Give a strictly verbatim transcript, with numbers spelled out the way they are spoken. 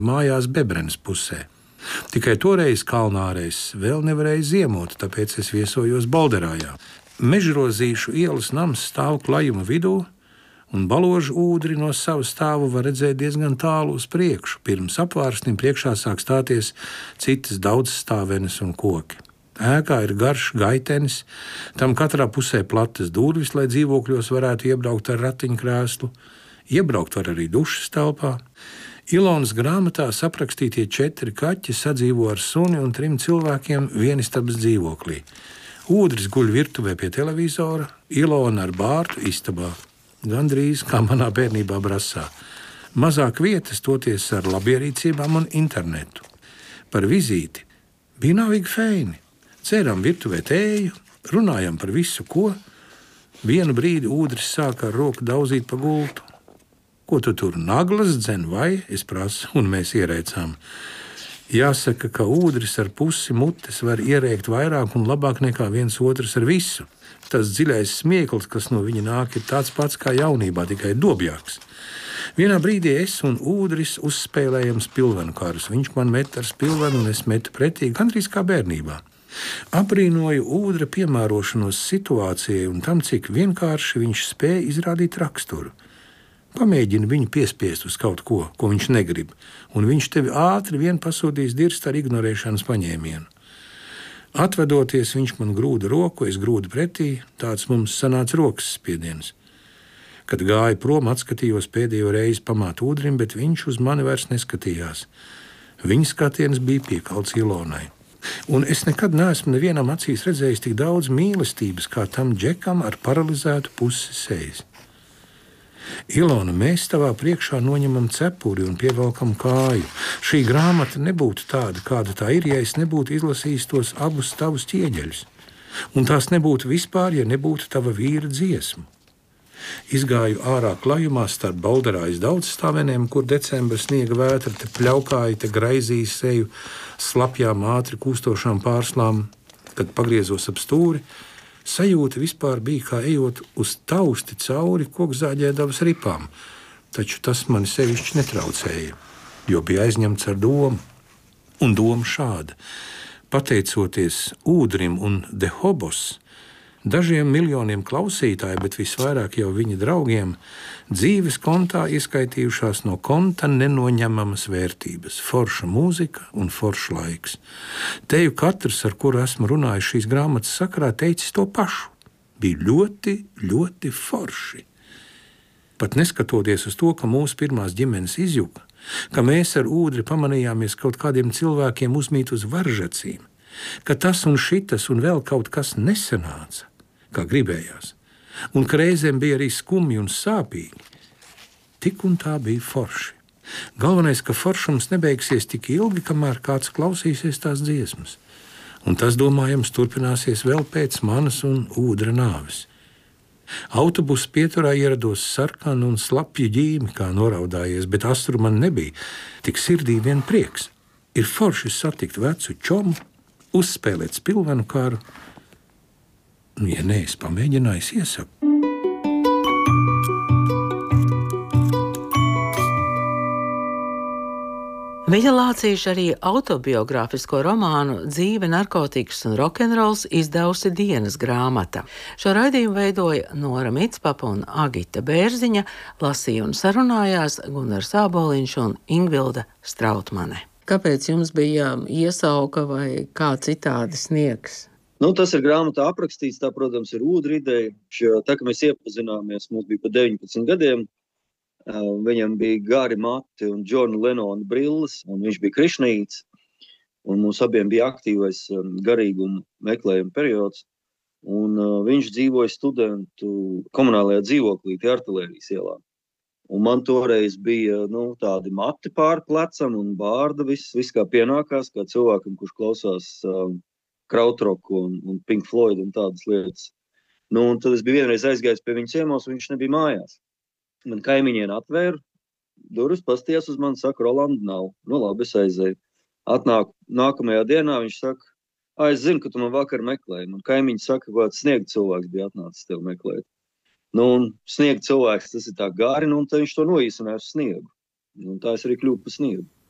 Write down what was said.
mājās Bebrenes pusē. Tikai toreiz Kalnārēs vēl nevarēja ziemot, tāpēc es viesojos Bolderājā. Mežrozīšu ielas nams stāv klajuma vidū, un Baložu ūdri no sava stāvu var redzēt diezgan tālu uz priekšu. Pirms apvārsnim priekšā sāk stāties citas daudzstāvenes un koki. Ēkā ir garš gaitenis, tam katrā pusē platas durvis, lai dzīvokļos varētu iebraukt ar ratiņkrēslu. Iebraukt var arī dušas telpā. Ilonas grāmatā aprakstītie četri kaķi sadzīvo ar suni un trim cilvēkiem vienistabas dzīvoklī. Ūdris guļ virtuvē pie televizora, Ilona ar bārtu istabā. Gandrīz kā manā bērnībā Brasā. Mazāk vietas toties ar labierīcībām un internetu. Par vizīti bija navīgi feini. Cērām virtuvē tēju, runājām par visu, ko. Vienu brīdi Ūdris sāka ar roku dauzīt pa gultu. Ko tu tur naglas dzen vai? Es prasu, un mēs ierēcām. Jāsaka, ka Ūdris ar pusi mutes var ierēkt vairāk un labāk nekā viens otrs ar visu. Tas dziļais smieklis, kas no viņa nāk, ir tāds pats kā jaunībā, tikai dobjāks. Vienā brīdī es un Ūdris uzspēlējam spilvenu karus. Viņš man met ar spilvenu, un es metu pretī, gandrīz kā bērnībā. Abrīnoju Ūdra piemērošanos situācijai un tam, cik vienkārši viņš spēja izrādīt raksturu. Pamēģini viņu piespiest uz kaut ko, ko viņš negrib, un viņš tevi ātri vien pasūtīs dirst ar ignorēšanas paņēmienu. Atvedoties, viņš man grūda roku, es grūdu pretī, tāds mums sanāca rokas spiediens. Kad gāju prom, atskatījos pēdējo reizi pamāt Ūdrim, bet viņš uz mani vairs neskatījās. Viņa skatiens bija piekalts Ilonai. Un es nekad neesmu nevienam acīs redzējis tik daudz mīlestības, kā tam džekam ar paralizētu pusi sejas. Ilona, mēs tavā priekšā noņemam cepuri un pievelkam kāju. Šī grāmata nebūtu tāda, kāda tā ir, ja es nebūtu izlasījis tos abus tavus ķieģeļus. Un tās nebūtu vispār, ja nebūtu tava vīra dziesmu. Izgāju ārā klajumā starp Bolderājas daudzstāvenēm, kur decembra sniega vētra te pļaukāja, te graizīja seju slapjām ātri kūstošām pārslām. Kad pagriezos ap stūri, sajūta vispār bija kā ejot uz tausti cauri kokzāģēdavas ripām, taču tas mani sevišķi netraucēja, jo bija aizņemts ar domu. Un doma šāda. Pateicoties Ūdrim un Dehobos, dažiem miljoniem klausītāju, bet visvairāk jau viņa draugiem, dzīves kontā ieskaitījušās no konta nenoņemamas vērtības – forša mūzika un forša laiks. Teju katrs, ar kuru esmu runājis šīs grāmatas sakarā, teicis to pašu. Bija ļoti, ļoti forši. Pat neskatoties uz to, ka mūsu pirmās ģimenes izjuka, ka mēs ar Ūdri pamanījāmies kaut kādiem cilvēkiem uzmīt uz varžacīm, ka tas un šitas un vēl kaut kas nesanāca, kā gribējās, un ka reizēm bija arī skumji un sāpīgi. Tik un tā bija forši. Galvenais, ka foršums nebeigsies tik ilgi, kamēr kāds klausīsies tās dziesmas. Un tas, domājams, turpināsies vēl pēc manas un Ūdra nāves. Autobusu pieturā ierados sarkanu un slapju ģīmi, kā noraudājies, bet astru man nebija. Tik sirdī vien prieks. Ir forši satikt vecu čomu, uzspēlēt spilvenu karu. Ja nē, es pamēģināju, iesaku. Viņa lācīša arī autobiogrāfisko romānu Dzīve, narkotikas un rokenrols izdevusi Dienas grāmata. Šo raidījumu veidoja Nora Mitspapa un Agita Bērziņa, lasīja un sarunājās Gunārs Āboliņš un Ingvilda Strautmane. Kāpēc jums bija iesauka vai kā citādi sniegs? Nu, tas ir grāmatā aprakstīts, tā, protams, ir Ūdra ideja. Tā, ka mēs iepazināmies, mums bija pa deviņpadsmit gadiem, viņam bija gari mati un Džona Lenona brilles, un viņš bija krišnīts, un mums abiem bija aktīvais garīguma meklējuma periods, un viņš dzīvoja studentu komunālajā dzīvoklī, tie Artilērijas ielā. Un man toreiz bija, nu, tādi mati pār plecam un bārda, viss, viss kā pienākās, kā cilvēkam, kurš klausās krautroku un, un Pink Floyd un tādas lietas. Nu, un tad es biju vienreiz aizgājis pie viņa ciemos, un viņš nebija mājās. Man kaimiņien atvēra durvis, pastījās uz mani, saka, Rolanda nav. Nu, labi, es aizēju. Atnāk nākamajā dienā, viņš saka, ā, es zinu, ka tu man vakar meklēji. Man kaimiņi saka, ka sniega cilvēks bija atnācis tev meklēt. Nu, un sniega cilvēks, tas ir tā gari, nu, un tad viņš to noīsināja uz sniegu. Un tā es arī kļuvu pa sniegu.